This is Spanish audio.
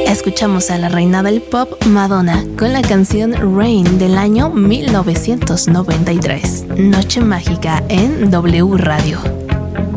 Escuchamos a la reina del pop, Madonna, con la canción Rain del año 1993. Noche mágica en W Radio.